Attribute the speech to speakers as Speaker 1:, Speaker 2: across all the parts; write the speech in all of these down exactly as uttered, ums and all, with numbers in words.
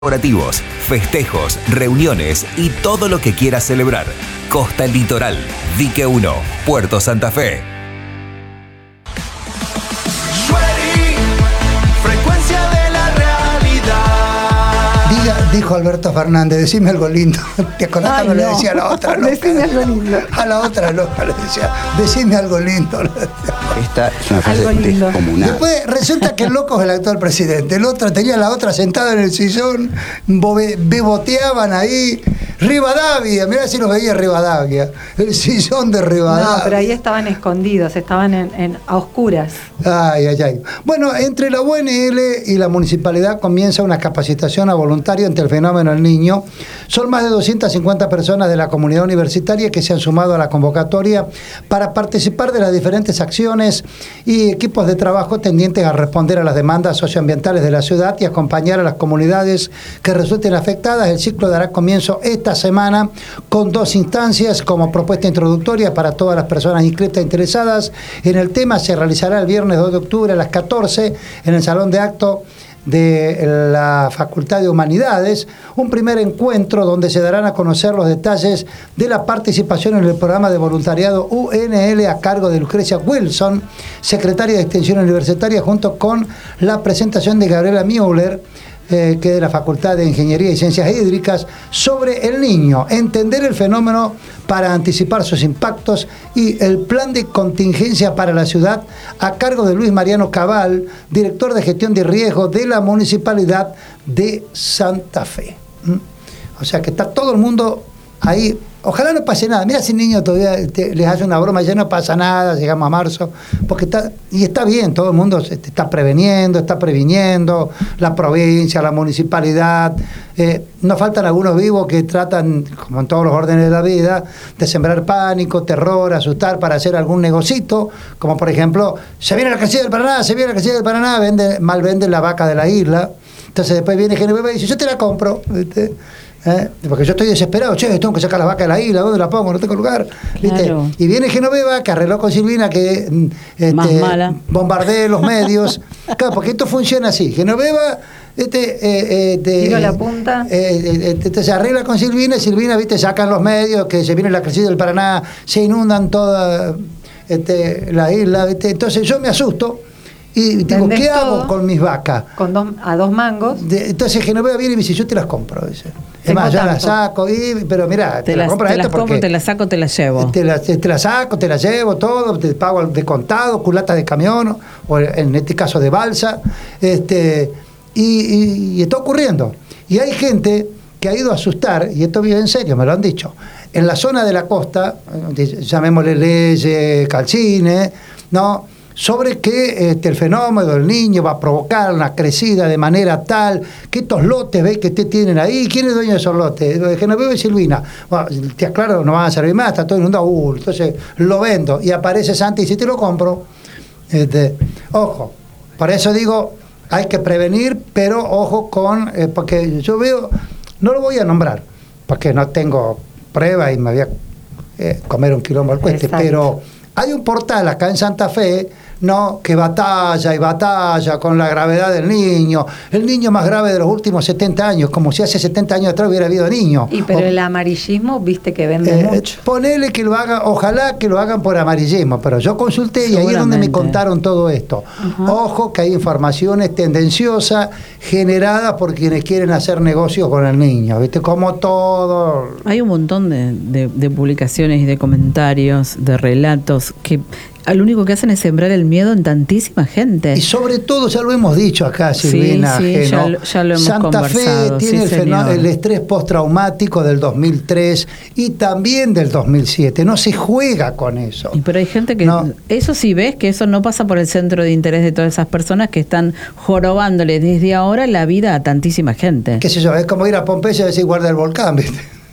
Speaker 1: corporativos, festejos, reuniones y todo lo que quieras celebrar. Costa Litoral, Dique uno, Puerto Santa Fe.
Speaker 2: Frecuencia de la realidad.
Speaker 3: Diga, dijo Alberto Fernández, decime algo lindo. ¿Te acordás cuando
Speaker 4: no.
Speaker 3: le decía a la otra loca?
Speaker 4: Decime algo lindo.
Speaker 3: A la otra loca le decía, decime algo lindo.
Speaker 5: Esta es una frase
Speaker 4: Algo lindo.
Speaker 5: descomunal.
Speaker 3: Después resulta que el loco es el actual presidente. El otro tenía a la otra sentada en el sillón, bobe- beboteaban ahí. Rivadavia, mirá si los veía Rivadavia. El sillón de Rivadavia.
Speaker 4: No, pero ahí estaban escondidos, estaban en, en- a oscuras.
Speaker 3: Ay, ay, ay. Bueno, entre la U N L y la municipalidad comienza una capacitación a voluntarios ante el fenómeno del niño. Son más de doscientas cincuenta personas de la comunidad universitaria que se han sumado a la convocatoria para participar de las diferentes acciones y equipos de trabajo tendientes a responder a las demandas socioambientales de la ciudad y acompañar a las comunidades que resulten afectadas. El ciclo dará comienzo esta semana con dos instancias como propuesta introductoria para todas las personas inscritas e interesadas en el tema. Se realizará el viernes dos de octubre a las catorce en el Salón de Acto de la Facultad de Humanidades, un primer encuentro donde se darán a conocer los detalles de la participación en el programa de voluntariado U N L a cargo de Lucrecia Wilson, secretaria de Extensión Universitaria, junto con la presentación de Gabriela Müller, eh, que es de la Facultad de Ingeniería y Ciencias Hídricas, sobre el niño, entender el fenómeno para anticipar sus impactos y el plan de contingencia para la ciudad a cargo de Luis Mariano Cabal, director de gestión de riesgo de la Municipalidad de Santa Fe. ¿Mm? O sea que está todo el mundo ahí. Ojalá no pase nada. Mira si el niño todavía te, les hace una broma, ya no pasa nada, llegamos a marzo, porque está, y está bien, todo el mundo se está preveniendo, está previniendo, la provincia, la municipalidad. Eh, nos faltan algunos vivos que tratan, como en todos los órdenes de la vida, de sembrar pánico, terror, asustar para hacer algún negocito, como por ejemplo, se viene la crecida del Paraná, se viene la crecida del Paraná, vende, mal vende la vaca de la isla. Entonces después viene Genoveva y dice, yo te la compro, ¿viste? ¿Eh? Porque yo estoy desesperado, che, tengo que sacar la vaca de la isla, ¿dónde la pongo? No tengo lugar. ¿Viste?
Speaker 4: Claro.
Speaker 3: Y viene Genoveva, que arregló con Silvina, que este,
Speaker 4: Más mala.
Speaker 3: bombardee los medios. Claro, porque esto funciona así. Genoveva este, eh, eh, te-
Speaker 4: Tiro la punta.
Speaker 3: eh, eh, te- te se arregla con Silvina, y Silvina, viste, sacan los medios, que se viene la crecida del Paraná, se inundan toda este, la isla, ¿viste? Entonces yo me asusto y digo,
Speaker 4: Vendés
Speaker 3: ¿qué hago
Speaker 4: todo.
Speaker 3: con mis vacas?
Speaker 4: Con dos, a dos mangos.
Speaker 3: De- entonces Genoveva viene y me dice, yo te las compro, dice. Es
Speaker 4: Tengo
Speaker 3: más, yo las
Speaker 4: tanto.
Speaker 3: saco, y, pero mira, te,
Speaker 6: Te
Speaker 3: la
Speaker 6: las,
Speaker 3: compras
Speaker 6: te
Speaker 3: esto
Speaker 6: las compro,
Speaker 3: porque
Speaker 6: te las saco, te las llevo.
Speaker 3: te la, te la saco, te la llevo, todo, te pago de contado, culatas de camión, o en este caso de balsa, este, y, y- y está ocurriendo. Y hay gente que ha ido a asustar, y esto vive en serio, me lo han dicho, en la zona de la costa, eh, llamémosle Leyes, Calcines, ¿no? Sobre que este, el fenómeno del niño va a provocar una crecida de manera tal que estos lotes, ¿ves? Que ustedes tienen ahí, ¿quién es dueño de esos lotes? De Genoveva y Silvina. Bueno, te aclaro, no van a servir más, está todo inundado, uh, entonces lo vendo. Y aparece Santi y dice, te lo compro. Este, ojo, por eso digo, hay que prevenir, pero ojo con, eh, porque yo veo, no lo voy a nombrar, porque no tengo pruebas y me voy a eh, comer un quilombo al cueste,
Speaker 4: Exacto.
Speaker 3: pero hay un portal acá en Santa Fe, ¿no? Que batalla y batalla con la gravedad del niño, el niño más grave de los últimos setenta años, como si hace setenta años atrás hubiera habido niño.
Speaker 4: Y pero
Speaker 3: O-
Speaker 4: el amarillismo, viste que vende
Speaker 3: eh,
Speaker 4: mucho.
Speaker 3: ponele que lo hagan, ojalá que lo hagan por amarillismo, pero yo consulté y ahí es donde me
Speaker 6: Seguramente.
Speaker 3: contaron todo esto.
Speaker 4: Ajá.
Speaker 3: Ojo que hay informaciones tendenciosas generadas por quienes quieren hacer negocios con el niño, ¿viste? Como todo.
Speaker 6: Hay un montón de, de- de publicaciones y de comentarios, de relatos, que lo único que hacen es sembrar el miedo en tantísima gente.
Speaker 3: Y sobre todo, ya lo hemos dicho acá,
Speaker 6: Sí,
Speaker 3: Silvina,
Speaker 6: sí,
Speaker 3: Geno,
Speaker 6: ya lo- ya lo hemos
Speaker 3: Santa Fe
Speaker 6: conversado,
Speaker 3: tiene
Speaker 6: sí,
Speaker 3: el, fenó-
Speaker 6: señor.
Speaker 3: el estrés postraumático del dos mil tres y también del dos mil siete. No se juega con eso.
Speaker 6: Y pero hay gente que,
Speaker 3: No.
Speaker 6: eso sí ves, que eso no pasa por el centro de interés de todas esas personas que están jorobándole desde ahora la vida a tantísima gente.
Speaker 3: Qué sé yo, es como ir a Pompeya y decir guarda el volcán, ¿viste?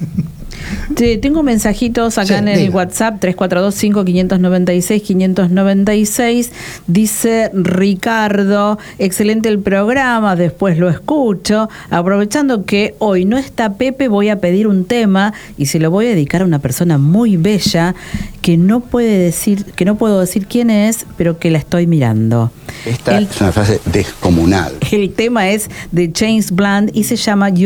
Speaker 6: Te, tengo mensajitos acá
Speaker 3: Sí,
Speaker 6: en el
Speaker 3: diga.
Speaker 6: WhatsApp tres cuatro dos cinco cinco nueve seis cinco nueve seis. Dice Ricardo, excelente el programa, después lo escucho. Aprovechando que hoy no está Pepe, voy a pedir un tema y se lo voy a dedicar a una persona muy bella que no puede decir, que no puedo decir quién es, pero que la estoy mirando.
Speaker 5: Esta
Speaker 6: El,
Speaker 5: es una frase descomunal.
Speaker 6: el tema es de James Blunt y se llama